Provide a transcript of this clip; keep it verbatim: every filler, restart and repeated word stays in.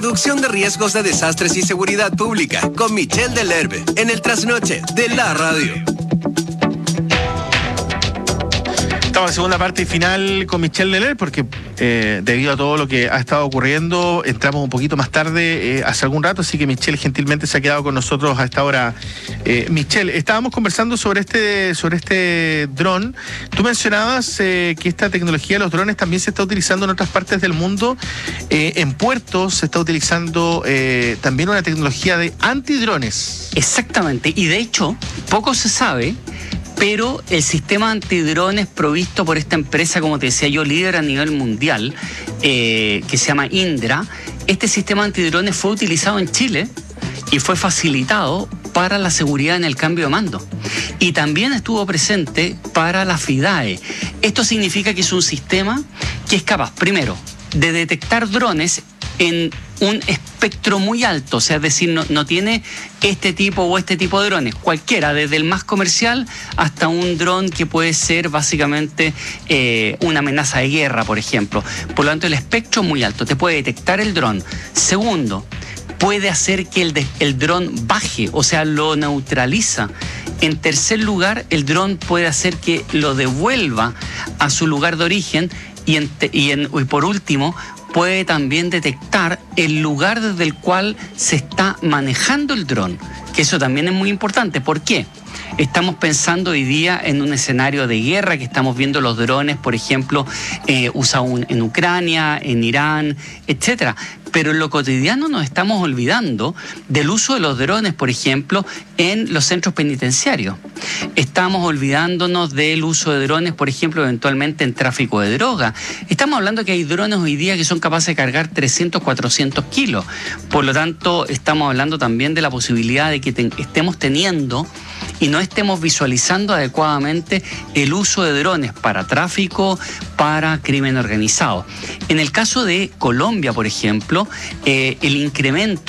Reducción de riesgos de desastres y seguridad pública con Michelle Delerbe en el Trasnoche de la Radio. Estamos en segunda parte y final con Michelle Delerbe porque eh, debido a todo lo que ha estado ocurriendo entramos un poquito más tarde, eh, hace algún rato, así que Michelle gentilmente se ha quedado con nosotros a esta hora. Eh, Michelle, estábamos conversando sobre este sobre este dron. Tú mencionabas eh, que esta tecnología de los drones también se está utilizando en otras partes del mundo. Eh, en puertos se está utilizando eh, también una tecnología de antidrones. Exactamente, y de hecho poco se sabe, pero el sistema antidrones provisto por esta empresa, como te decía yo, líder a nivel mundial, eh, que se llama Indra, este sistema antidrones fue utilizado en Chile y fue facilitado para la seguridad en el cambio de mando. Y también estuvo presente para la FIDAE. Esto significa que es un sistema que es capaz, primero, de detectar drones en un espectro muy alto, o sea, es decir, no, no tiene este tipo o este tipo de drones, cualquiera, desde el más comercial hasta un dron que puede ser básicamente eh, una amenaza de guerra, por ejemplo. Por lo tanto, el espectro es muy alto, te puede detectar el dron. Segundo, puede hacer que el, de, el dron baje, o sea, lo neutraliza. En tercer lugar, el dron puede hacer que lo devuelva a su lugar de origen y, en, y, en, y por último, puede también detectar el lugar desde el cual se está manejando el dron, que eso también es muy importante. ¿Por qué? Estamos pensando hoy día en un escenario de guerra, que estamos viendo los drones, por ejemplo, eh, usados en Ucrania, en Irán, etcétera. Pero en lo cotidiano nos estamos olvidando del uso de los drones, por ejemplo, en los centros penitenciarios. Estamos olvidándonos del uso de drones, por ejemplo, eventualmente en tráfico de droga. Estamos hablando que hay drones hoy día que son capaces de cargar trescientos, cuatrocientos kilos. Por lo tanto, estamos hablando también de la posibilidad de que te, estemos teniendo y no estemos visualizando adecuadamente el uso de drones para tráfico, para crimen organizado. En el caso de Colombia, por ejemplo, eh, el incremento